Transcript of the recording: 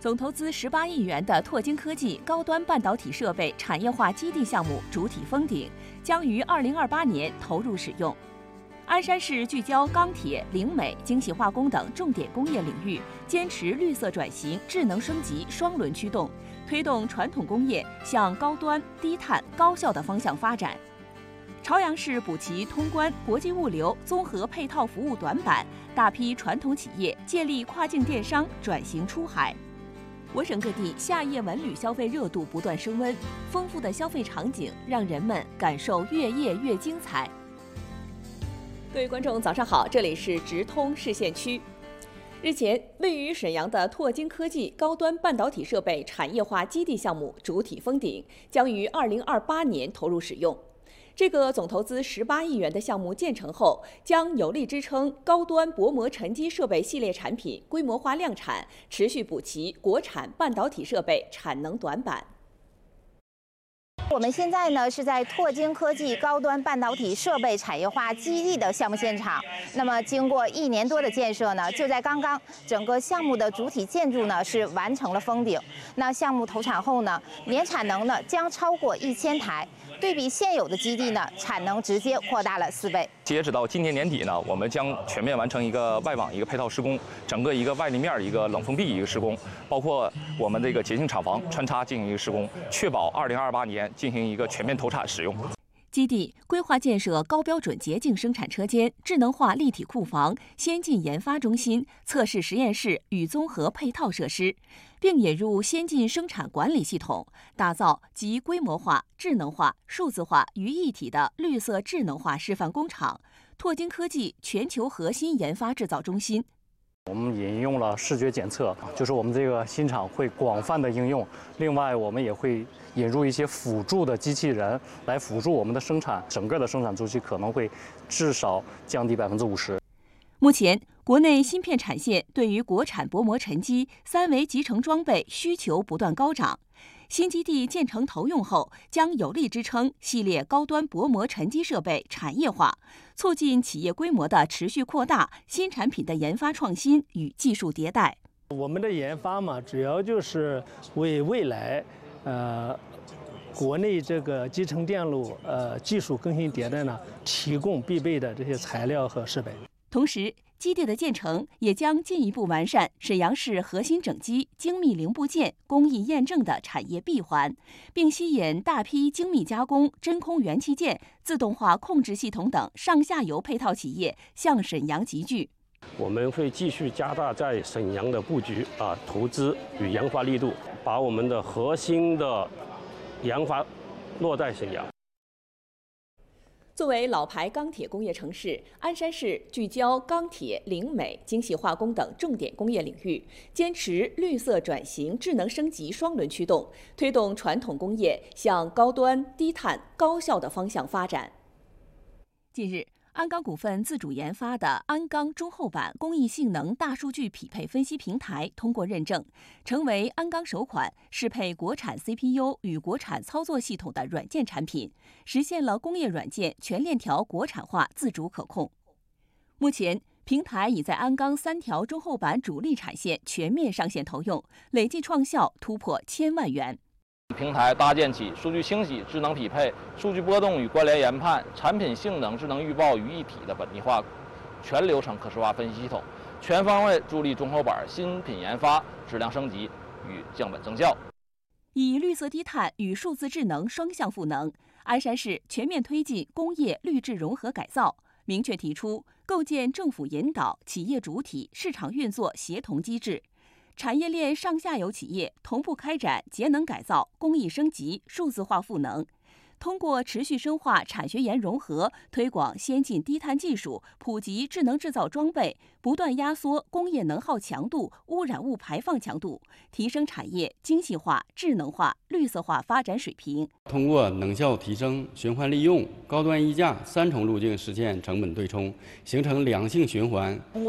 总投资18亿元的拓晶科技高端半导体设备产业化基地项目主体封顶，将于2028年投入使用。鞍山市聚焦钢铁、灵美、精细化工等重点工业领域，坚持绿色转型、智能升级双轮驱动，推动传统工业向高端、低碳、高效的方向发展。朝阳市补齐通关、国际物流综合配套服务短板，大批传统企业借力跨境电商转型出海。我省各地夏夜文旅消费热度不断升温，丰富的消费场景让人们感受越夜越精彩。各位观众，早上好，这里是直通市县区。日前，位于沈阳的拓晶科技高端半导体设备产业化基地项目主体封顶，将于2028年投入使用。这个总投资18亿元的项目建成后，将有力支撑高端薄膜沉积设备系列产品规模化量产，持续补齐国产半导体设备产能短板。 我们现在呢是在拓晶科技高端半导体设备产业化基地的项目现场。那么经过1年多的建设呢，就在刚刚，整个项目的主体建筑呢是完成了封顶。那项目投产后呢，年产能呢将超过1000台。对比现有的基地呢，产能直接扩大了4倍。 截止到今年年底呢，我们将全面完成一个外网一个配套施工，整个一个外立面一个冷封闭一个施工，包括我们这个洁净厂房穿插进行一个施工，确保2028年进行一个全面投产使用。 基地规划建设高标准洁净生产车间、智能化立体库房、先进研发中心、测试实验室与综合配套设施，并引入先进生产管理系统，打造集规模化、智能化、数字化于一体的绿色智能化示范工厂，拓晶科技全球核心研发制造中心。 我们引用了视觉检测，就是我们这个新厂会广泛的应用。另外，我们也会引入一些辅助的机器人来辅助我们的生产，整个的生产周期可能会至少降低50%。 目前，国内芯片产线对于国产薄膜沉积3维集成装备需求不断高涨。新基地建成投用后，将有力支撑系列高端薄膜沉积设备产业化，促进企业规模的持续扩大，新产品的研发创新与技术迭代。 我们的研发嘛，主要就是为未来，国内这个集成电路技术更新迭代呢，提供必备的这些材料和设备。 同时，基地的建成也将进一步完善沈阳市核心整机、精密零部件工艺验证的产业闭环，并吸引大批精密加工、真空元器件、自动化控制系统等上下游配套企业向沈阳集聚。 我们会继续加大在沈阳的布局投资与研发力度，把我们的核心的研发落在沈阳。 作为老牌钢铁工业城市，鞍山市聚焦钢铁、灵美、精细化工等重点工业领域，坚持绿色转型、智能升级双轮驱动，推动传统工业向高端、低碳、高效的方向发展。近日，鞍钢股份自主研发的鞍钢中厚板工艺性能大数据匹配分析平台通过认证，成为鞍钢首款适配国产 CPU 与国产操作系统的软件产品，实现了工业软件全链条国产化自主可控。目前，平台已在鞍钢3条中厚板主力产线全面上线投用，累计创效突破1000万元。 平台搭建起数据清洗、智能匹配、数据波动与关联研判、产品性能智能预报于一体的本地化全流程可视化分析系统，全方位助力中厚板新品研发、质量升级与降本增效。 以绿色低碳与数字智能双向赋能，鞍山市全面推进工业绿质融合改造，明确提出构建政府引导、企业主体、市场运作协同机制。产业链上下游企业同步开展节能改造、工艺升级、数字化赋能，通过持续深化产学研融合，推广先进低碳技术，普及智能制造装备，不断压缩工业能耗强度、污染物排放强度，提升产业精细化、智能化、绿色化发展水平。 通过能效提升、循环利用、高端溢价3重路径实现成本对冲，形成良性循环。 通过